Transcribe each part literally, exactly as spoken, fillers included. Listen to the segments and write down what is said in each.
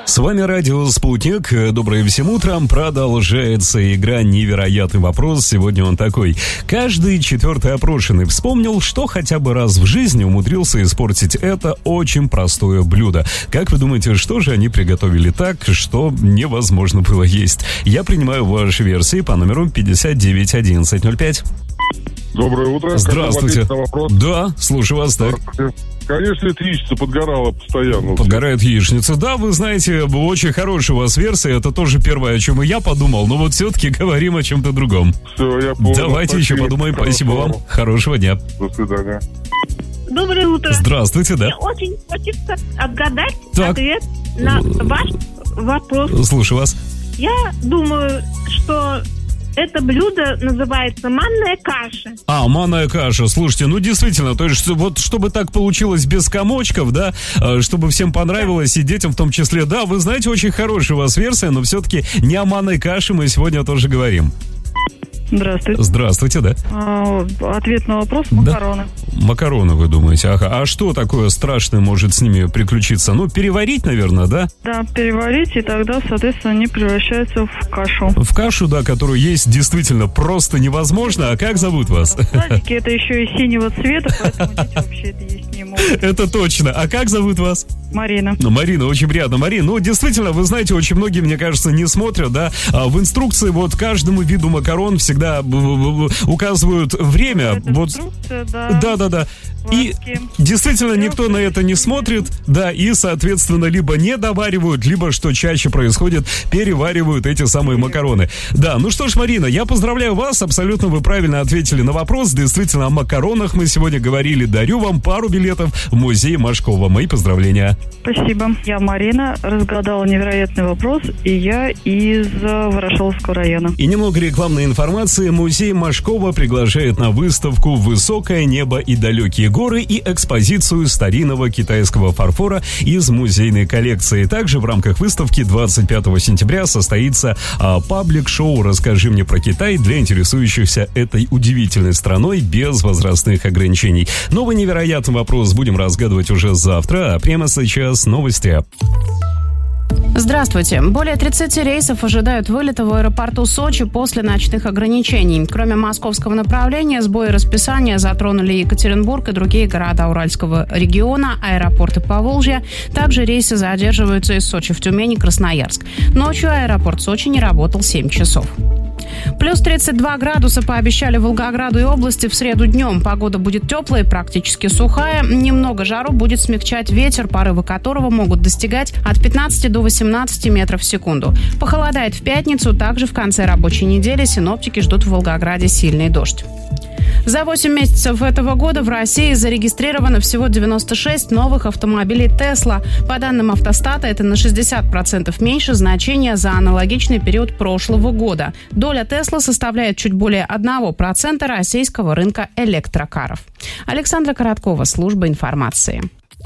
С вами радио «Спутник». Доброе всем утром. Продолжается игра «Невероятный вопрос». Сегодня он такой. Каждый четвертый опрошенный вспомнил, что хотя бы раз в жизни умудрился испортить это очень простое блюдо. Как вы думаете, что же они приготовили так, что невозможно было есть? Я принимаю ваши версии по номеру пятьдесят девять одиннадцать ноль пять. Доброе утро. Здравствуйте. Да, слушаю вас, так. Конечно, это яичница подгорала постоянно. Подгорает яичница. Да, вы знаете, очень хорошая у вас версия. Это тоже первое, о чем и я подумал. Но вот все-таки говорим о чем-то другом. Все, я понял. Давайте Спасибо. еще подумаем. Хорошо. Спасибо вам. Хорошего дня. До свидания. Доброе утро. Здравствуйте, да. Мне очень хочется отгадать Так. ответ на ваш вопрос. Слушаю вас. Я думаю, что это блюдо называется манная каша. А, манная каша. Слушайте, ну действительно, то есть вот чтобы так получилось без комочков, да, чтобы всем понравилось и детям в том числе. Да, вы знаете, очень хорошая у вас версия, но все-таки не о манной каше мы сегодня тоже говорим. Здравствуйте. Здравствуйте, да. А, ответ на вопрос – макароны. Да. Макароны, вы думаете? Ага. А что такое страшное может с ними приключиться? Ну, переварить, наверное, да? Да, переварить, и тогда, соответственно, они превращаются в кашу. В кашу, да, которую есть действительно просто невозможно. А как зовут вас? Садики это еще и синего цвета, поэтому дети вообще это есть не могут. Это точно. А как зовут вас? Марина. Ну, Марина, очень приятно. Марина, ну, действительно, вы знаете, очень многие, мне кажется, не смотрят, да. А в инструкции вот каждому виду макарон всегда указывают время. Это вот. Инструкция, да. Да, да, да. И действительно никто на это не смотрит, да, и, соответственно, либо не доваривают, либо, что чаще происходит, переваривают эти самые макароны. Да, ну что ж, Марина, я поздравляю вас, абсолютно вы правильно ответили на вопрос. Действительно, о макаронах мы сегодня говорили. Дарю вам пару билетов в музей Машкова. Мои поздравления. Спасибо. Я Марина, разгадала невероятный вопрос, и я из Ворошиловского района. И немного рекламной информации. Музей Машкова приглашает на выставку «Высокое небо и далекие горы» и экспозицию старинного китайского фарфора из музейной коллекции. Также в рамках выставки двадцать пятого сентября состоится а, паблик-шоу «Расскажи мне про Китай» для интересующихся этой удивительной страной без возрастных ограничений. Новый невероятный вопрос будем разгадывать уже завтра, а прямо сейчас новости. Здравствуйте. Более тридцати рейсов ожидают вылета в аэропорту Сочи после ночных ограничений. Кроме московского направления, сбои расписания затронули Екатеринбург и другие города Уральского региона, аэропорты Поволжья. Также рейсы задерживаются из Сочи в Тюмень и Красноярск. Ночью аэропорт Сочи не работал семь часов. Плюс тридцать два градуса пообещали Волгограду и области в среду днем. Погода будет теплая, практически сухая. Немного жару будет смягчать ветер, порывы которого могут достигать от пятнадцати до восемнадцати метров в секунду. Похолодает в пятницу. Также в конце рабочей недели синоптики ждут в Волгограде сильный дождь. За восемь месяцев этого года в России зарегистрировано всего девяносто шесть новых автомобилей Tesla. По данным Автостата, это на шестьдесят процентов меньше значения за аналогичный период прошлого года. Доля Tesla составляет чуть более один процент российского рынка электрокаров. Александра Короткова, служба информации.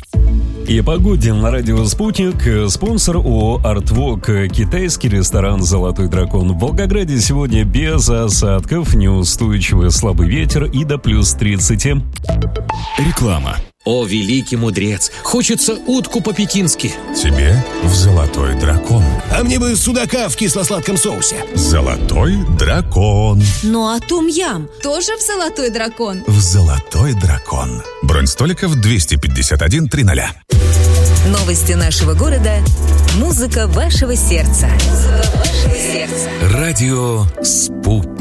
И о погоде на радио «Спутник». Спонсор ООО «Артвок». Китайский ресторан «Золотой дракон». В Волгограде сегодня без осадков, неустойчивый слабый ветер и до плюс тридцати. Реклама. О, великий мудрец, хочется утку по-пекински. Тебе в «Золотой дракон». А мне бы судака в кисло-сладком соусе. «Золотой дракон». Ну а том-ям тоже в «Золотой дракон». В «Золотой дракон». Бронь столиков двести пятьдесят один триста. Новости нашего города. Музыка вашего сердца. Музыка вашего сердца. Радио «Спутник».